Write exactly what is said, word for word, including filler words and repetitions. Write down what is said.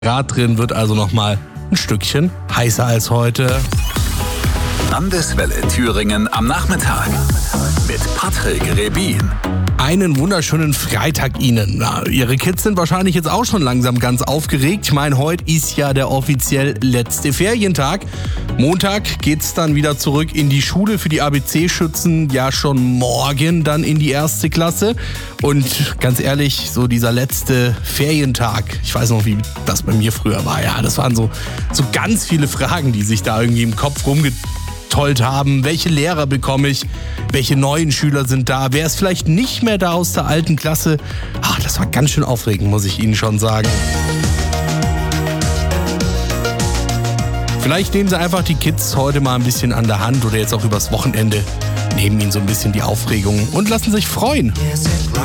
Grad drin, wird also nochmal ein Stückchen heißer als heute. Landeswelle Thüringen am Nachmittag mit Patrick Rebin. Einen wunderschönen Freitag Ihnen. Na, Ihre Kids sind wahrscheinlich jetzt auch schon langsam ganz aufgeregt. Ich meine, heute ist ja der offiziell letzte Ferientag. Montag geht's dann wieder zurück in die Schule für die A B C-Schützen. Ja, schon morgen dann in die erste Klasse. Und ganz ehrlich, so dieser letzte Ferientag, ich weiß noch, wie das bei mir früher war. Ja, das waren so, so ganz viele Fragen, die sich da irgendwie im Kopf rumgetollt haben. Welche Lehrer bekomme ich? Welche neuen Schüler sind da? Wer ist vielleicht nicht mehr da aus der alten Klasse? Ach, das war ganz schön aufregend, muss ich Ihnen schon sagen. Vielleicht nehmen Sie einfach die Kids heute mal ein bisschen an der Hand oder jetzt auch übers Wochenende. Nehmen Ihnen so ein bisschen die Aufregung und lassen sich freuen.